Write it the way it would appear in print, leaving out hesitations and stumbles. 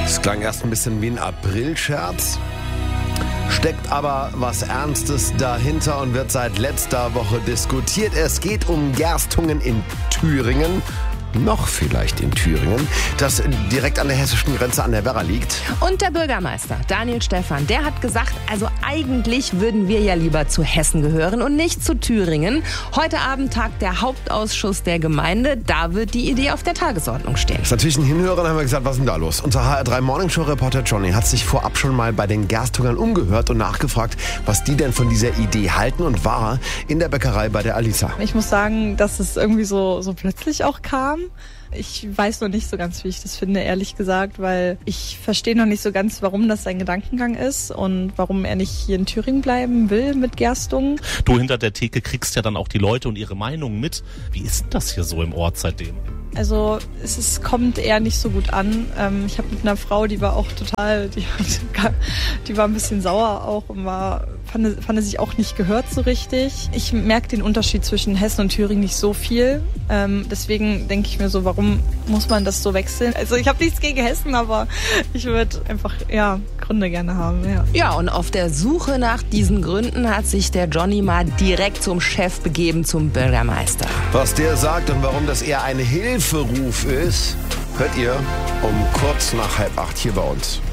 Das klang erst ein bisschen wie ein Aprilscherz, steckt aber was Ernstes dahinter und wird seit letzter Woche diskutiert. Es geht um Gerstungen in Thüringen. Noch vielleicht in Thüringen, das direkt an der hessischen Grenze an der Werra liegt. Und der Bürgermeister, Daniel Stephan, der hat gesagt, also eigentlich würden wir ja lieber zu Hessen gehören und nicht zu Thüringen. Heute Abend tagt der Hauptausschuss der Gemeinde. Da wird die Idee auf der Tagesordnung stehen. Das ist natürlich ein Hinhörer, dann haben wir gesagt, was ist denn da los? Unser HR3 Morningshow-Reporter Johnny hat sich vorab schon mal bei den Gerstungern umgehört und nachgefragt, was die denn von dieser Idee halten, und war in der Bäckerei bei der Alisa. Ich muss sagen, dass es irgendwie so plötzlich auch kam. Ich weiß noch nicht so ganz, wie ich das finde, ehrlich gesagt, weil ich verstehe noch nicht so ganz, warum das sein Gedankengang ist und warum er nicht hier in Thüringen bleiben will mit Gerstungen. Du hinter der Theke kriegst ja dann auch die Leute und ihre Meinungen mit. Wie ist denn das hier so im Ort seitdem? Also es kommt eher nicht so gut an. Ich habe mit einer Frau, die war auch total, die war ein bisschen sauer auch und fand sich auch nicht gehört so richtig. Ich merke den Unterschied zwischen Hessen und Thüringen nicht so viel. Deswegen denke ich mir so, warum muss man das so wechseln? Also ich habe nichts gegen Hessen, aber ich würde einfach Gründe gerne haben. Ja, und auf der Suche nach diesen Gründen hat sich der Johnny mal direkt zum Chef begeben, zum Bürgermeister. Was der sagt und warum das eher ein Hilferuf ist, hört ihr um kurz nach 7:30 hier bei uns.